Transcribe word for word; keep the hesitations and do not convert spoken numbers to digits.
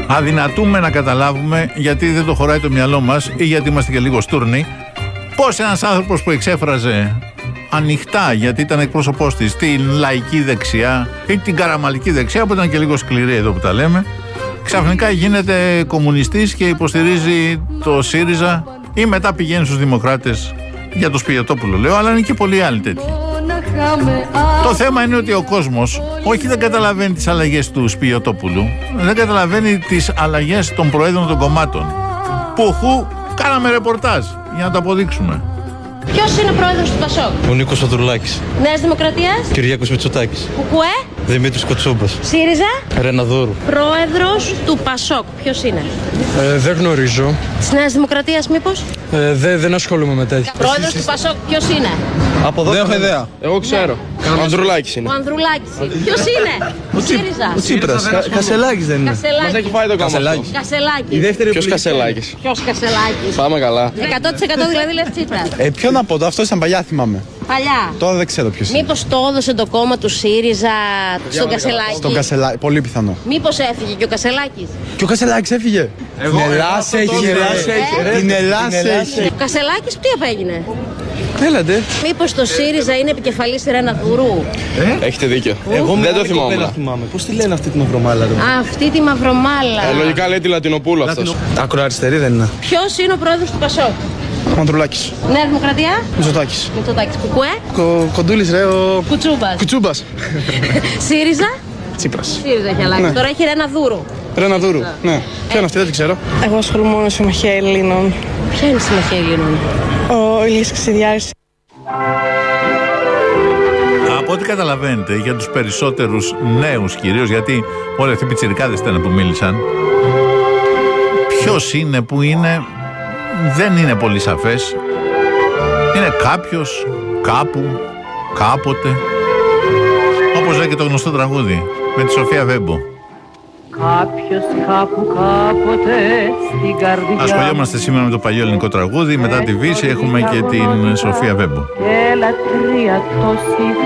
αδυνατούμε να καταλάβουμε, γιατί δεν το χωράει το μυαλό μας ή γιατί είμαστε και λίγο στούρνοι, πώς ένας άνθρωπος που εξέφραζε ανοιχτά, γιατί ήταν εκπρόσωπός της, την λαϊκή δεξιά ή την καραμαλική δεξιά, που ήταν και λίγο σκληρή εδώ που τα λέμε, ξαφνικά γίνεται κομμουνιστής και υποστηρίζει το ΣΥΡΙΖΑ ή μετά πηγαίνει στους Δημοκράτες για το Σπιωτόπουλο, λέω, αλλά είναι και πολλοί άλλοι τέτοιοι. Το θέμα είναι ότι ο κόσμος όχι δεν καταλαβαίνει τις αλλαγές του Σπιωτόπουλου, δεν καταλαβαίνει τις αλλαγές των προέδρων των κομμάτων. Πουχού κάναμε ρεπορτάζ για να το αποδείξουμε. Ποιος είναι ο πρόεδρος του Πασόκ? Ο Νίκος Ανδρουλάκης. Νέας Δημοκρατίας? Κυριάκος Μητσοτάκης. Κουκουέ? Δημήτρης Κοτσούμπας. ΣΥΡΙΖΑ? Ρεναδούρου. Πρόεδρος του Πασόκ, ποιος είναι? Ε, δεν γνωρίζω. Της Νέας Δημοκρατίας μήπως? Ε, δε, δεν ασχολούμαι με τέτοια. Πρόεδρος του Πασόκ, ποιος είναι? Από εδώ δεν έχω ιδέα. Εγώ ξέρω. Ο Ανδρουλάκης είναι. Ο Ανδρουλάκης. Ποιος είναι? Ο ΣΥΡΙΖΑ. Ο Τσίπρας. Κα, Κασελάκης δεν είναι. Κασελάκης. Μας έχει φάει το κάμα αυτό. Κασελάκης. δεύτερη Ποιος Κασελάκης? Ποιος Κασελάκης? Πάμε καλά. εκατό τοις εκατό δηλαδή λες Τσίπρας. Ε, ποιο να πω, το αυτό ήταν παλιά, θυμάμαι. Παλιά. Τώρα δεν ξέρω ποιος είναι. Μήπως το έδωσε το κόμμα του ΣΥΡΙΖΑ στον Κασελάκη? Στον Κασελάκη, πολύ πιθανό. Μήπως έφυγε και ο Κασελάκης? Και ο Κασελάκης έφυγε. Εγώ, Την Ελλάς εγώ, έχει, εγώ, ρε. ε, Την Ελλάς έχει. Ο Κασελάκης τι απέγινε? Έλατε. Μήπως το ΣΥΡΙΖΑ είναι επικεφαλής στη Ρεναδούρου? Έχετε δίκιο. Εγώ δεν το Δεν θυμόμουν. θυμάμαι. Πώς τη λένε αυτή τη μαυρομάλα, ρε. Αυτή τη μαυρομάλα. Ε, λογικά λέει τη Λατινοπούλου αυτός. Ακροαριστερή δεν είναι. Ποιος είναι ο πρόεδρος του Πασόκ? Ο Ανδρουλάκης. Νέα Δημοκρατία? Μητσοτάκης. Μητσοτάκης. Κουκουέ? Ο Κοντούλης, ρε, ο Κουτσούμπας. Κουτσούμπας. ΣΥΡΙΖΑ? Τσίπρας. ΣΥΡΙΖΑ έχει αλλάξει. Ναι. Τώρα έχει Ρεναδούρου. Ρεναδούρου. Ναι. Ποια είναι αυτή, δεν την ξέρω. Εγώ ασχολούμαι μόνο με Συμμαχία Ελλήνων. Ποια είναι η Συμμαχία Ελλήνων? Ο Ηλίας Ξηδιάρης. Από ό,τι καταλαβαίνετε, για τους περισσότερους νέους κυρίως, γιατί όλοι αυτοί οι πιτσιρικάδες ήταν που μίλησαν, ποιος είναι που είναι, δεν είναι πολύ σαφές. Είναι κάποιος, κάπου, κάποτε, όπως λέει και το γνωστό τραγούδι με τη Σοφία Βέμπο. Κάποιος κάπου κάποτε στην καρδιά. Ασχολιόμαστε σήμερα με το παλιό ελληνικό τραγούδι. Μετά τη Βύση έχουμε και την Σοφία Βέμπο. Και λατρεία τόση